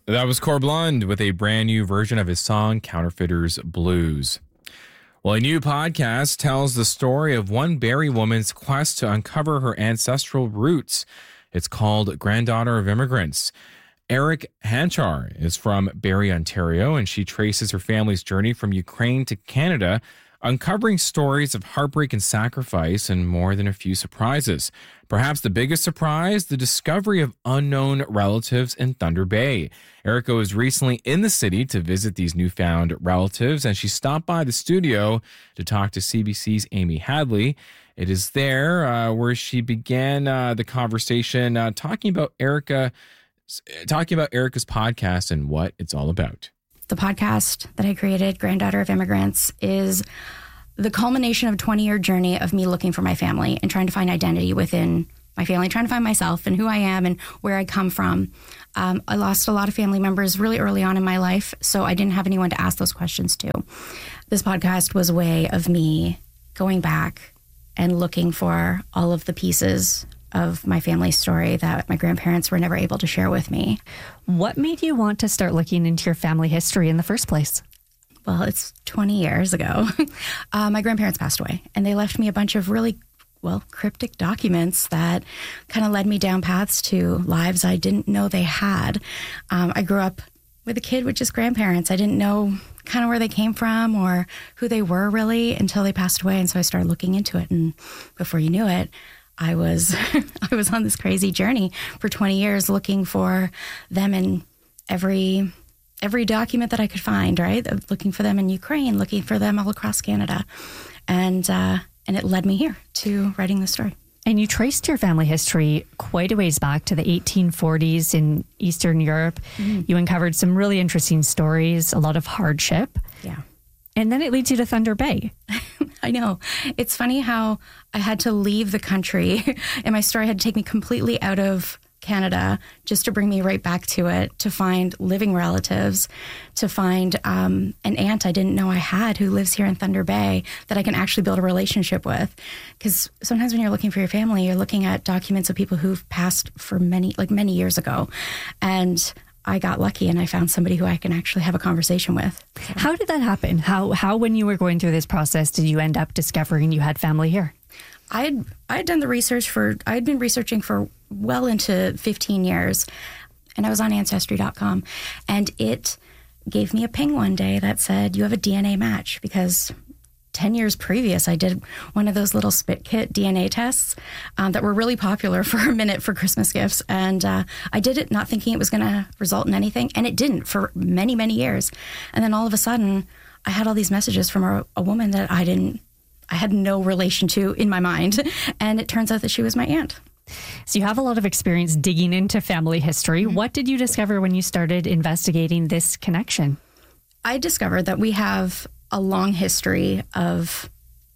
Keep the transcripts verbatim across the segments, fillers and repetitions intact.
That was Corblund with a brand new version of his song, Counterfeiters Blues. Well, a new podcast tells the story of one Barrie woman's quest to uncover her ancestral roots. It's called Granddaughter of Immigrants. Eric Hanchar is from Barrie, Ontario, and she traces her family's journey from Ukraine to Canada, uncovering stories of heartbreak and sacrifice and more than a few surprises. Perhaps the biggest surprise, the discovery of unknown relatives in Thunder Bay. Erica was recently in the city to visit these newfound relatives, and she stopped by the studio to talk to C B C's Amy Hadley. It is there uh, where she began uh, the conversation uh, talking about Erica, talking about Erica's podcast and what it's all about. The podcast that I created, Granddaughter of Immigrants, is the culmination of a twenty-year journey of me looking for my family and trying to find identity within my family, trying to find myself and who I am and where I come from. Um, I lost a lot of family members really early on in my life, so I didn't have anyone to ask those questions to. This podcast was a way of me going back and looking for all of the pieces of my family story that my grandparents were never able to share with me. What made you want to start looking into your family history in the first place? Well, it's twenty years ago. uh, my grandparents passed away, and they left me a bunch of really, well, cryptic documents that kind of led me down paths to lives I didn't know they had. Um, I grew up with a kid with just grandparents. I didn't know kind of where they came from or who they were really until they passed away, and so I started looking into it, and before you knew it, I was I was on this crazy journey for twenty years looking for them in every every document that I could find, right? Looking for them in Ukraine, looking for them all across Canada. And uh, and it led me here to writing this story. And you traced your family history quite a ways back to the eighteen forties in Eastern Europe. Mm-hmm. You uncovered some really interesting stories, a lot of hardship. Yeah. And then it leads you to Thunder Bay. I know. It's funny how I had to leave the country and my story had to take me completely out of Canada just to bring me right back to it, to find living relatives, to find um, an aunt I didn't know I had who lives here in Thunder Bay that I can actually build a relationship with. Because sometimes when you're looking for your family, you're looking at documents of people who've passed for many, like many years ago. And I got lucky and I found somebody who I can actually have a conversation with. So. How did that happen? How, how, when you were going through this process, did you end up discovering you had family here? I'd, I'd done the research for, I'd been researching for well into fifteen years, and I was on Ancestry dot com, and it gave me a ping one day that said, you have a D N A match, because ten years previous, I did one of those little spit kit D N A tests um, that were really popular for a minute for Christmas gifts. And uh, I did it not thinking it was going to result in anything. And it didn't for many, many years. And then all of a sudden, I had all these messages from a, a woman that I didn't, I had no relation to in my mind. And it turns out that she was my aunt. So you have a lot of experience digging into family history. Mm-hmm. What did you discover when you started investigating this connection? I discovered that we have a long history of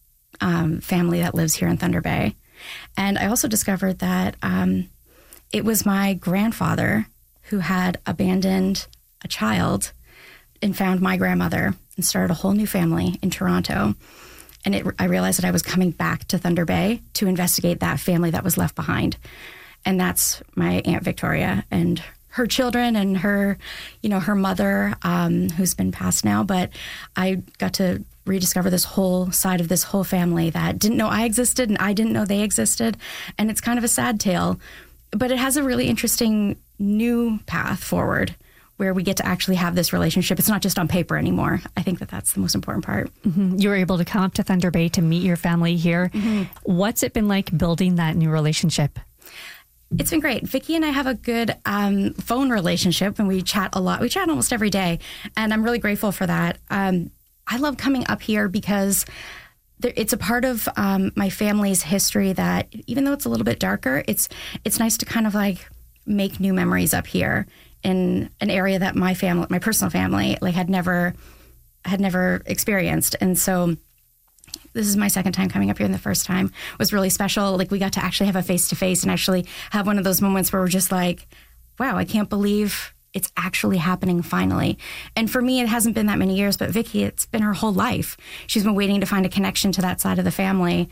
um, family that lives here in Thunder Bay. And I also discovered that um, it was my grandfather who had abandoned a child and found my grandmother and started a whole new family in Toronto. And it, I realized that I was coming back to Thunder Bay to investigate that family that was left behind. And that's my Aunt Victoria and her children and her, you know, her mother, um, who's been passed now. But I got to rediscover this whole side of this whole family that didn't know I existed and I didn't know they existed. And it's kind of a sad tale, but it has a really interesting new path forward where we get to actually have this relationship. It's not just on paper anymore. I think that that's the most important part. Mm-hmm. You were able to come up to Thunder Bay to meet your family here. Mm-hmm. What's it been like building that new relationship? It's been great. Vicki and I have a good um, phone relationship, and we chat a lot. We chat almost every day, and I'm really grateful for that. Um, I love coming up here because there, it's a part of um, my family's history that, even though it's a little bit darker, it's it's nice to kind of like make new memories up here in an area that my family, my personal family, like had never had never experienced, and so. This is my second time coming up here, and the first time was really special. Like, we got to actually have a face-to-face and actually have one of those moments where we're just like, wow, I can't believe it's actually happening finally. And for me, it hasn't been that many years, but Vicki, it's been her whole life. She's been waiting to find a connection to that side of the family.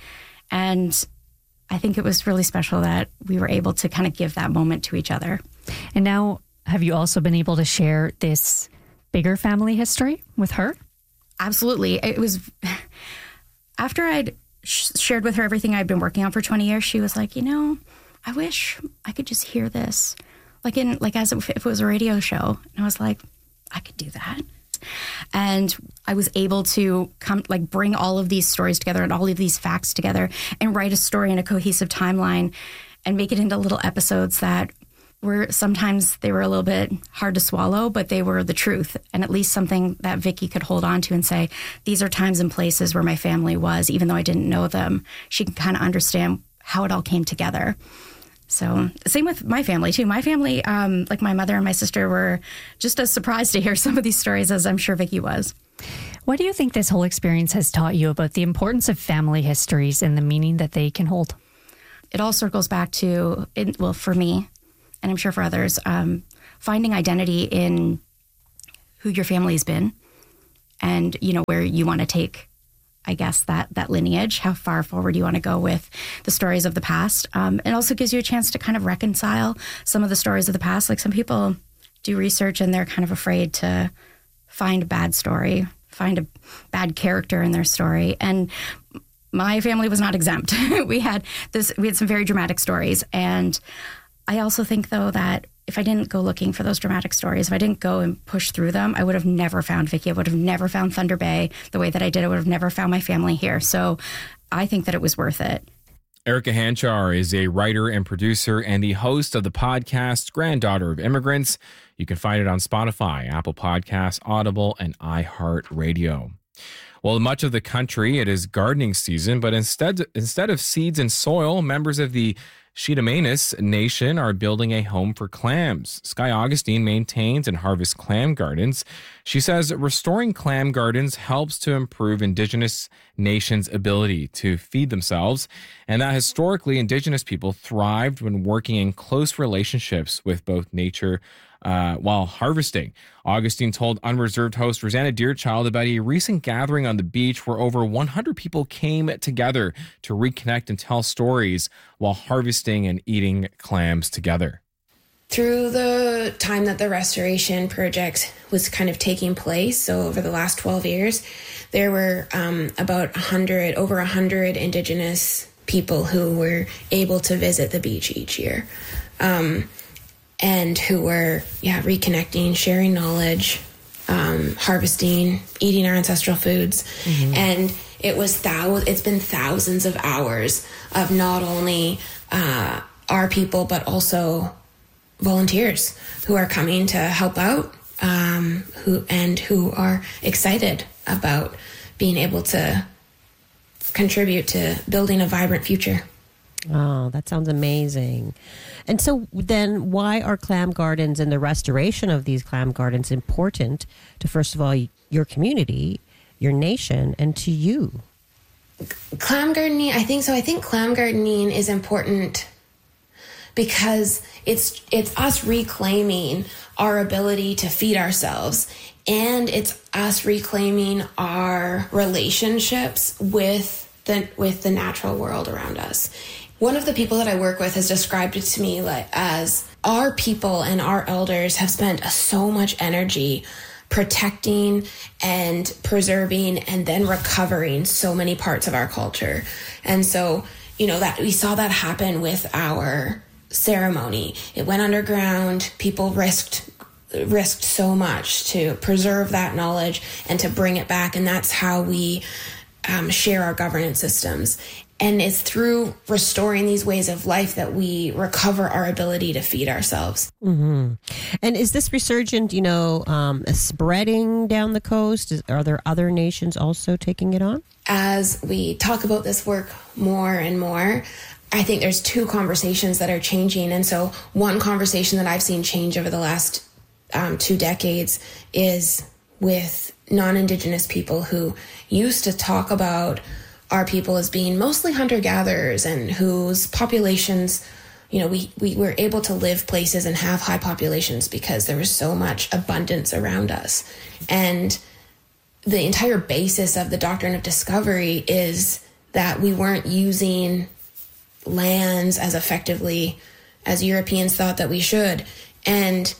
And I think it was really special that we were able to kind of give that moment to each other. And now have you also been able to share this bigger family history with her? Absolutely. It was after I'd sh- shared with her everything I'd been working on for twenty years, she was like, you know, I wish I could just hear this like in like as if it was a radio show. And I was like, I could do that. And I was able to come like bring all of these stories together and all of these facts together and write a story in a cohesive timeline and make it into little episodes that were sometimes they were a little bit hard to swallow, but they were the truth, and at least something that Vicky could hold on to and say, these are times and places where my family was, even though I didn't know them. She can kind of understand how it all came together. So same with my family too. My family, um, like my mother and my sister, were just as surprised to hear some of these stories as I'm sure Vicky was. What do you think this whole experience has taught you about the importance of family histories and the meaning that they can hold? It all circles back to, it, well, for me, and I'm sure for others, um, finding identity in who your family has been and, you know, where you want to take, I guess, that that lineage, how far forward you want to go with the stories of the past. Um, it also gives you a chance to kind of reconcile some of the stories of the past. Like some people do research and they're kind of afraid to find a bad story, find a bad character in their story. And my family was not exempt. we had this, we had some very dramatic stories. And I also think, though, that if I didn't go looking for those dramatic stories, if I didn't go and push through them, I would have never found Vicky. I would have never found Thunder Bay the way that I did. I would have never found my family here. So I think that it was worth it. Erica Hanchar is a writer and producer and the host of the podcast Granddaughter of Immigrants. You can find it on Spotify, Apple Podcasts, Audible, and iHeartRadio. Well, in much of the country, it is gardening season, but instead instead of seeds and soil, members of the Cheetamanis Nation are building a home for clams. Sky Augustine maintains and harvests clam gardens. She says restoring clam gardens helps to improve Indigenous nations' ability to feed themselves, and that historically Indigenous people thrived when working in close relationships with both nature Uh, while harvesting. Augustine told Unreserved host Rosanna Deerchild about a recent gathering on the beach where over one hundred people came together to reconnect and tell stories while harvesting and eating clams together. Through the time that the restoration project was kind of taking place, so over the last twelve years, there were um, about one hundred, over one hundred Indigenous people who were able to visit the beach each year. Um, and who were, yeah, reconnecting, sharing knowledge, um, harvesting, eating our ancestral foods. Mm-hmm. And it was thou- it's been thousands of hours of not only uh, our people, but also volunteers who are coming to help out um, who and who are excited about being able to contribute to building a vibrant future. Oh, that sounds amazing. And so then why are clam gardens and the restoration of these clam gardens important to, first of all, your community, your nation, and to you? Clam gardening, I think so. I think clam gardening is important because it's it's us reclaiming our ability to feed ourselves, and it's us reclaiming our relationships with the with the natural world around us. One of the people that I work with has described it to me like as our people and our elders have spent so much energy protecting and preserving and then recovering so many parts of our culture. And so, you know, that we saw that happen with our ceremony. It went underground. People risked risked so much to preserve that knowledge and to bring it back. And that's how we um, share our governance systems. And it's through restoring these ways of life that we recover our ability to feed ourselves. Mm-hmm. And is this resurgent, you know, um, spreading down the coast? Is, are there other nations also taking it on? As we talk about this work more and more, I think there's two conversations that are changing. And so one conversation that I've seen change over the last um, two decades is with non-Indigenous people who used to talk about our people as being mostly hunter-gatherers and whose populations, you know, we, we were able to live places and have high populations because there was so much abundance around us. And the entire basis of the doctrine of discovery is that we weren't using lands as effectively as Europeans thought that we should. And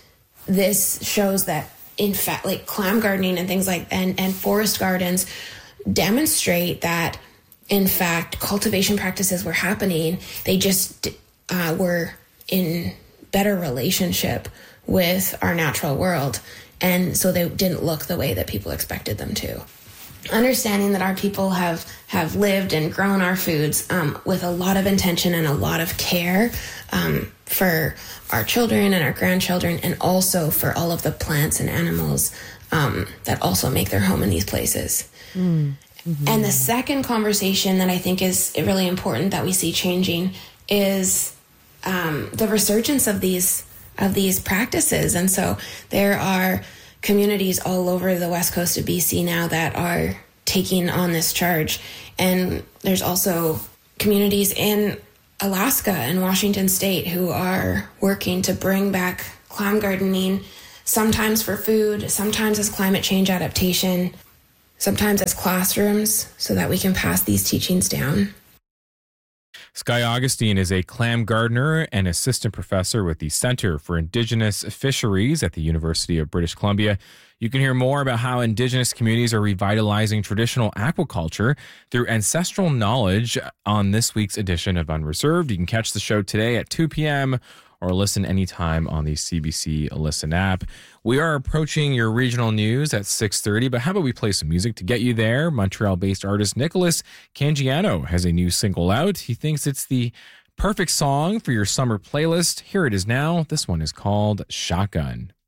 this shows that, in fact, like clam gardening and things like and and forest gardens demonstrate that, in fact, cultivation practices were happening. They just uh, were in better relationship with our natural world, and so they didn't look the way that people expected them to. Understanding that our people have have lived and grown our foods um, with a lot of intention and a lot of care um, for our children and our grandchildren, and also for all of the plants and animals um, that also make their home in these places. Mm. Mm-hmm. And the second conversation that I think is really important that we see changing is um, the resurgence of these of these practices. And so there are communities all over the west coast of B C now that are taking on this charge. And there's also communities in Alaska and Washington State who are working to bring back clam gardening, sometimes for food, sometimes as climate change adaptation, sometimes as classrooms, so that we can pass these teachings down. Skye Augustine is a clam gardener and assistant professor with the Center for Indigenous Fisheries at the University of British Columbia. You can hear more about how Indigenous communities are revitalizing traditional aquaculture through ancestral knowledge on this week's edition of Unreserved. You can catch the show today at two p.m. or listen anytime on the C B C Listen app. We are approaching your regional news at six thirty, but how about we play some music to get you there? Montreal-based artist Nicholas Cangiano has a new single out. He thinks it's the perfect song for your summer playlist. Here it is now. This one is called Shotgun.